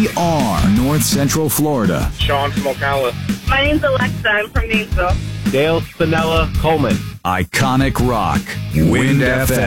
are North Central Florida. Sean from Ocala. My name's Alexa. I'm from Gainesville. Dale Spinella Coleman. Iconic rock. Wind FM.